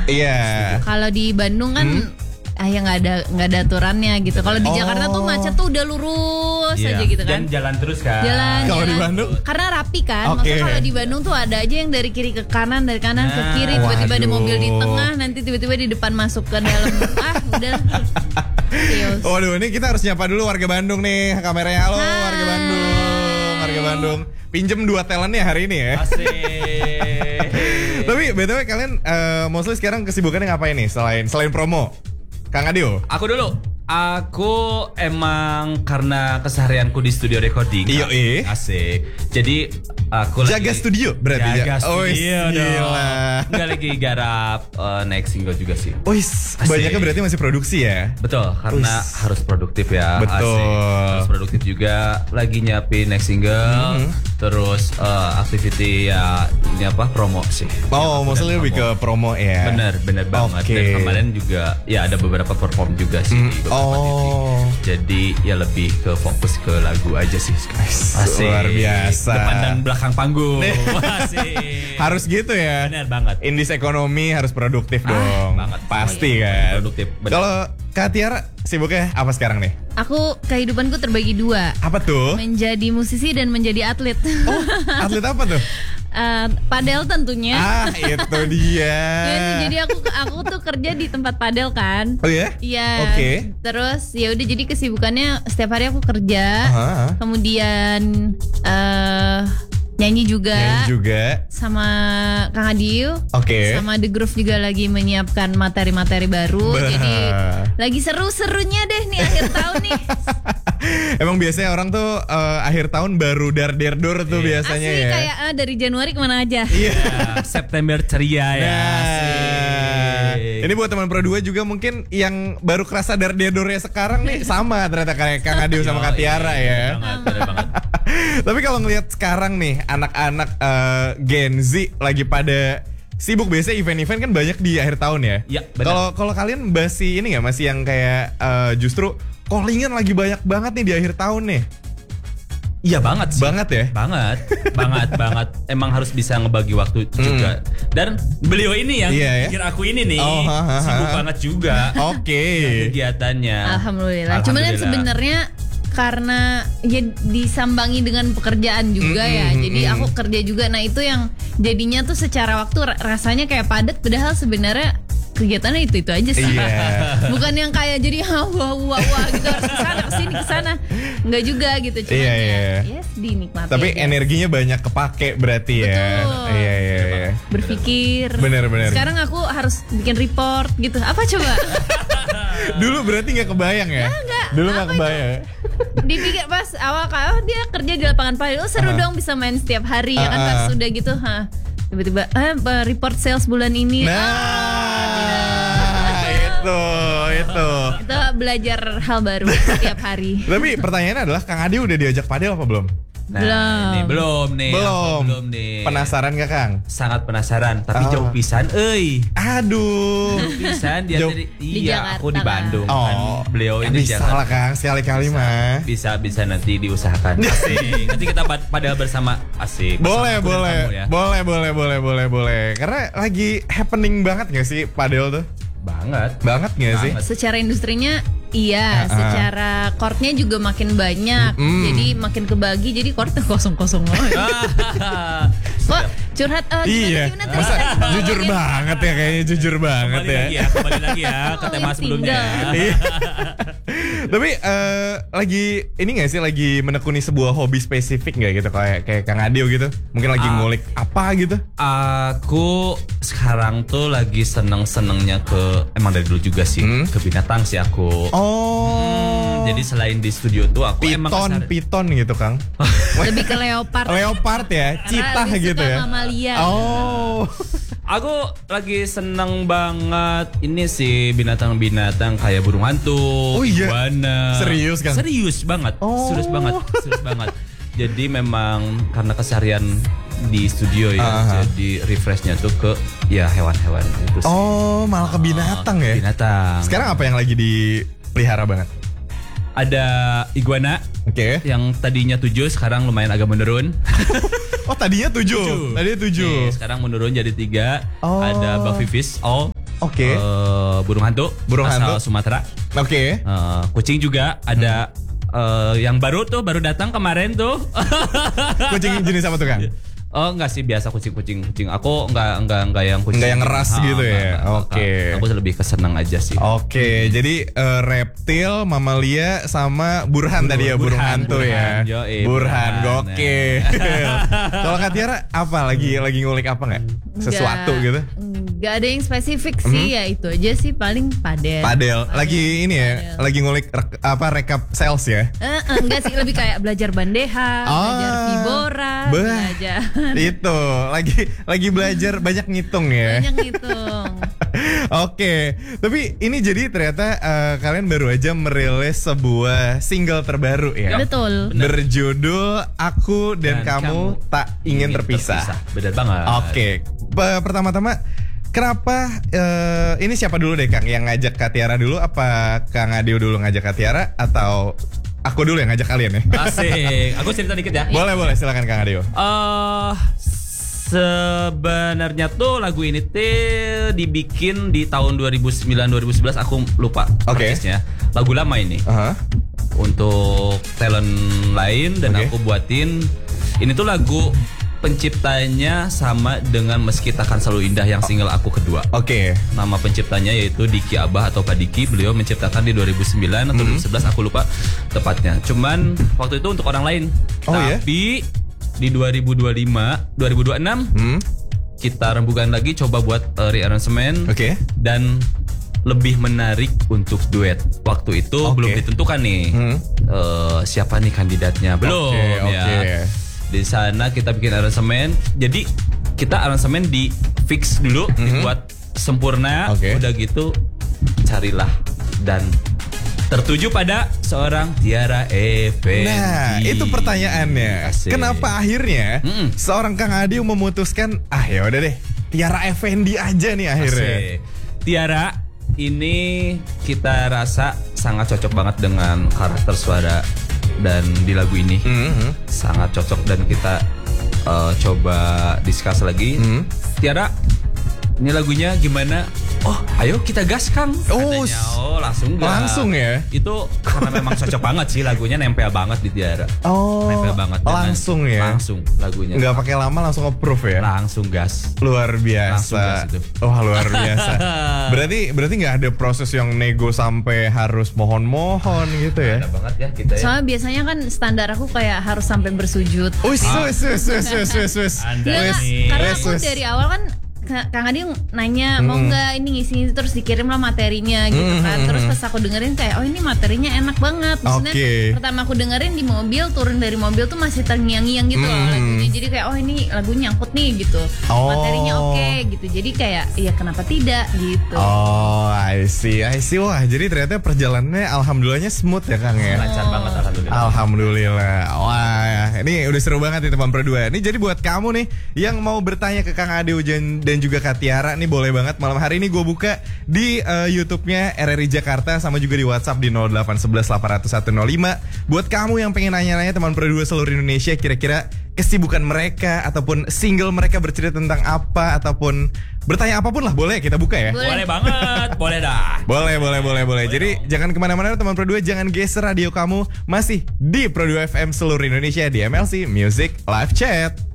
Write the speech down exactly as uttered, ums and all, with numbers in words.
Iya. Kalau di Bandung kan hmm? ah ya nggak ada nggak ada aturannya gitu. Kalau di oh. Jakarta tuh macet tuh udah lurus yeah. aja gitu kan. Dan jalan terus kan. Jalan. Kalau di Bandung karena rapi kan. Okay. Maksudnya kalau di Bandung tuh ada aja yang dari kiri ke kanan, dari kanan nah. ke kiri, tiba-tiba ada mobil di tengah, nanti tiba-tiba di depan masuk ke dalam. ah udah. Waduh, ini kita harus nyapa dulu warga Bandung nih kameranya. Halo Hai. warga Bandung, warga Bandung. Pinjem dua talentnya hari ini ya. Asik. Tapi B T W kalian uh, mostly sekarang kesibukannya ngapain nih selain selain promo? Kang Adio. Aku dulu. Aku emang karena keseharianku di studio recording. Iya, iya. Asik. Jadi aku jaga lagi studio berarti jaga ya. studio oh, dong. Enggak lagi garap uh, next single juga sih. Oh, banyaknya berarti masih produksi ya? Betul, karena Uish. harus produktif ya. Betul. Asik. Harus produktif juga. Lagi nyiapin next single. Mm-hmm. Terus uh, activity ya ini apa promo sih. Oh, maksudnya lebih ke promo ya. Bener, bener banget. Okay. Dan kemarin juga ya ada beberapa perform juga sih. Mm. Oh, jadi ya lebih ke fokus ke lagu aja sih. Asik. Luar biasa. Depan dan belakang panggung. Asik. Harus gitu ya. Benar banget. Indis ekonomi harus produktif ah, dong. Banget. Pasti kan. Produktif. Kalau Kak Tiara sibuknya apa sekarang nih? Aku kehidupanku terbagi dua. Apa tuh? Menjadi musisi dan menjadi atlet. Oh, atlet apa tuh? Uh, padel tentunya. Ah, itu dia. Ya, jadi aku aku tuh kerja di tempat padel kan. Oh ya? Iya. Oke. Okay. Terus ya udah jadi kesibukannya setiap hari aku kerja. Uh-huh. Kemudian uh, nyanyi juga. Nyanyi juga. Sama Kang Adiu. Oke. Okay. Sama The Groove juga lagi menyiapkan materi-materi baru. Bah. Jadi lagi seru-serunya deh nih akhir tahun nih. Emang biasanya orang tuh uh, akhir tahun baru dar-der-dor tuh yeah. biasanya Asli, ya. Asli kayak uh, dari Januari kemana aja. Iya. yeah. September ceria ya. Nah, ini buat teman Pro dua juga mungkin yang baru kerasa dar-der-dornya sekarang nih sama ternyata kayak Kang Adiu sama Kak Tiara ya. Banget, bener banget. Tapi kalau ngelihat sekarang nih anak-anak uh, Gen Z lagi pada sibuk, biasanya event-event kan banyak di akhir tahun ya. Iya, Kalau kalau kalian masih ini nggak masih yang kayak uh, justru callingan lagi banyak banget nih di akhir tahun nih. Iya banget sih. Banget ya? Banget. banget, banget. Emang harus bisa ngebagi waktu hmm. juga. Dan beliau ini yang iya, pikir ya? aku ini nih oh, ha, ha, sibuk ha. banget juga. Oke. Okay. Kegiatannya. Alhamdulillah. Cuman kan sebenarnya karena ya disambangi dengan pekerjaan juga mm-hmm, ya. Jadi mm-hmm. aku kerja juga. Nah itu yang jadinya tuh secara waktu rasanya kayak padat. Padahal sebenarnya kegiatannya itu itu aja sih. Yeah. Bukan yang kayak jadi wah wah wah gitu harus kesana kesini kesana. Enggak juga gitu. Cuma yeah, ya yeah. yes dinikmati. Tapi aja. Energinya banyak kepake berarti ya. Betul. Iya iya iya. Berpikir. Bener-bener. Sekarang aku harus bikin report gitu. Apa coba? Dulu berarti nggak kebayang ya? Nah, enggak. Dulu nggak kebayang. Dipikir pas awal kalau oh, dia kerja di lapangan padel, oh seru uh-huh. dong bisa main setiap hari uh-huh. ya kan pas sudah gitu, ha. Tiba-tiba eh report sales bulan ini. Nah, ah, itu itu. Itu belajar hal baru setiap hari. Tapi pertanyaannya adalah Kang Adi udah diajak padel apa belum? Nah, belum. Ini belum nih. Belum. Belum nih. Penasaran gak Kang? Sangat penasaran, tapi oh. jauh pisan euy. Aduh. Jauh pisan dia jauh. dari di iya, Jakarta. aku di Bandung oh. kan. Beliau ya ini di Jakarta. Bisa lah Kang, sekali-kali mah. Bisa bisa nanti diusahakan. Asik. Nanti kita padahal bersama asik. Boleh, boleh. Ya. Boleh, boleh, boleh, boleh, boleh. Karena lagi happening banget gak sih padel tuh? Banget. Banget gak sih? Secara industrinya iya, uh-huh. secara chordnya juga makin banyak. Mm. Jadi makin kebagi, jadi chordnya kosong-kosong banget. Kok curhat? Uh, iya. Gimana, gimana, masa tadi, jujur tadi, banget ya, kayaknya jujur banget kembali ya. Lagi ya. Kembali lagi ya ke tema sebelumnya. Tapi uh, lagi ini gak sih, lagi menekuni sebuah hobi spesifik gak gitu, kayak kayak Kang Adio gitu? Mungkin lagi uh, ngulik apa gitu? Aku sekarang tuh lagi seneng-senengnya ke, emang dari dulu juga sih, hmm? ke binatang sih aku. Oh. Hmm, jadi selain di studio tuh aku piton, emang kesana. Piton gitu Kang. Lebih ke leopard. Leopard ya, citah gitu ya. Mamalia. Oh. Aku lagi seneng banget ini sih binatang-binatang kayak burung hantu, oh, iya? iguana. Serius Kang? Serius banget. Oh. Serius banget. Serius banget. Jadi memang karena keseharian di studio ya, uh-huh. jadi refreshnya tuh ke ya hewan-hewan itu sih. Oh, malah ke binatang oh, ya? Binatang. Sekarang apa yang lagi dipelihara banget? Ada iguana. Oke. Okay. Yang tadinya tujuh sekarang lumayan agak menurun. Oh, tadinya tujuh. tujuh. Tadinya tujuh. Nih, sekarang menurun jadi tiga. Oh. Ada buffy fish. Oh. Oke. Okay. Uh, burung hantu. Burung asal hantu. Sumatera. Oke. Okay. Uh, kucing juga ada. Hmm. Uh, yang baru tuh baru datang kemarin tuh. Kucing jenis apa tuh Kang? Oh enggak sih, biasa kucing-kucing kucing. Aku enggak enggak enggak yang kucing. Enggak yang ngeras ha, gitu enggak, ya. Oke. Okay. Aku lebih kesenang aja sih. Oke, okay. jadi uh, reptil, mamalia sama burhan tadi ya, burung hantu ya. Yo, eh, burhan, gokil. Kalau Kak Tiara apa lagi lagi ngulik apa nggak? Sesuatu Nggak, gitu? Nggak ada yang spesifik sih, hmm? ya itu aja sih paling padel. Padel. Lagi ini ya, padel. Lagi ngulik re- apa rekap sales ya? Eh, enggak sih, lebih kayak belajar bandeha, oh, belajar vibora, belajar. Itu lagi lagi belajar banyak ngitung ya. Banyak ngitung. Oke, tapi ini jadi ternyata uh, kalian baru aja merilis sebuah single terbaru ya. Betul. Berjudul Aku dan, dan Kamu, kamu Tak Ingin, ingin Terpisah. terpisah. Benar banget. Oke, pertama-tama kenapa uh, ini siapa dulu deh Kang yang ngajak Kak Tiara dulu? Apa Kang Adio dulu ngajak Kak Tiara atau aku dulu yang ngajak kalian ya? Asik. Aku cerita dikit ya. Boleh boleh silakan Kang Adio. Uh, Sebenarnya tuh lagu ini tuh dibikin di tahun dua ribu sembilan dua ribu sebelas, aku lupa persisnya. Okay. Lagu lama ini. Uh-huh. Untuk talent lain dan okay. aku buatin. Ini tuh lagu penciptanya sama dengan Meski Takkan Selalu Indah yang single aku kedua. Oke. Okay. Nama penciptanya yaitu Diki Abah atau Pak Diki. Beliau menciptakan di dua ribu sembilan atau mm-hmm. dua ribu sebelas, aku lupa tepatnya. Cuman waktu itu untuk orang lain. Oh, Tapi yeah? di dua ribu dua puluh lima, dua ribu dua puluh enam hmm? kita rembukan lagi coba buat uh, rearrangement. Oke. Okay. Dan lebih menarik untuk duet. Waktu itu okay. belum ditentukan nih hmm? uh, siapa nih kandidatnya, belum okay, ya. Okay. Di sana kita bikin aransemen. Jadi kita aransemen di fix dulu, mm-hmm. dibuat sempurna. Okay. Udah gitu carilah dan tertuju pada seorang Tiara Effendi. Nah, itu pertanyaannya. Asik. Kenapa akhirnya Mm-mm. seorang Kang Adio memutuskan ah ya udah deh Tiara Effendi aja nih akhirnya. Asik. Tiara ini kita rasa sangat cocok banget dengan karakter suara dan di lagu ini. Mm-hmm. Sangat cocok dan kita uh, coba discuss lagi. Mm-hmm. Tiara, ini lagunya gimana? Oh, ayo kita gas Kang. Oh, katanya. Oh, langsung gas. Langsung ya? Itu karena memang cocok banget sih, lagunya nempel banget di Tiara. Oh, nempel banget. Langsung ya? Langsung lagunya. Nggak pakai lama, langsung approve ya? Langsung gas. Luar biasa. Langsung gas itu. Oh, luar biasa. berarti berarti nggak ada proses yang nego sampai harus mohon-mohon gitu ya? Ada banget ya kita ya. Soalnya biasanya kan standar aku kayak harus sampai bersujud. Oh, wis wis wis wis wis wis. Karena aku dari awal kan Kang Adi nanya mau nggak ini ngisi terus dikirim lah materinya gitu kan. Terus pas aku dengerin kayak oh ini materinya enak banget. Maksudnya okay. pertama aku dengerin di mobil, turun dari mobil tuh masih terngiang-ngiang gitu loh lagunya. Jadi kayak oh ini lagu nyangkut nih gitu. Oh. Materinya oke okay, gitu. Jadi kayak ya kenapa tidak gitu. Oh I see I see. Wah jadi ternyata perjalanannya alhamdulillahnya smooth ya Kang ya. Lancar oh. banget alhamdulillah. Alhamdulillah. Wah ini udah seru banget nih teman berdua. Ini jadi buat kamu nih yang mau bertanya ke Kang Ade Ujan dan juga Kak Tiara nih boleh banget. Malam hari ini gue buka di uh, YouTube-nya R R I Jakarta sama juga di WhatsApp di nol delapan satu satu delapan nol satu nol lima. Buat kamu yang pengen nanya-nanya teman berdua seluruh Indonesia kira-kira kesibukan mereka ataupun single mereka bercerita tentang apa ataupun bertanya apapun lah boleh kita buka ya. Boleh, boleh banget, boleh dah. Boleh, boleh, boleh, boleh. Jadi dong. Jangan kemana-mana teman berdua, jangan geser radio kamu, masih di Pro dua F M seluruh Indonesia di M L C Music Live Chat.